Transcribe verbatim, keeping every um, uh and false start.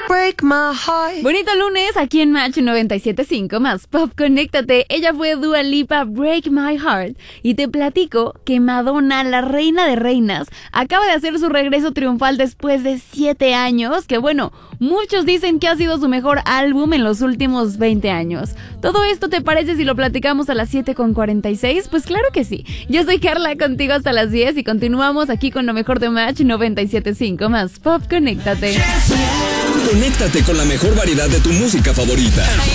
Break my heart. Bonito lunes aquí en Match noventa y siete punto cinco más Pop, conéctate. Ella fue Dua Lipa, Break My Heart. Y te platico que Madonna, la reina de reinas, acaba de hacer su regreso triunfal después de siete años. Que bueno, muchos dicen que ha sido su mejor álbum en los últimos veinte años. ¿Todo esto te parece si lo platicamos a las siete con cuarenta y seis? Pues claro que sí. Yo soy Carla, contigo hasta las diez y continuamos aquí con lo mejor de Match noventa y siete punto cinco más Pop, conéctate. Conéctate con la mejor variedad de tu música favorita.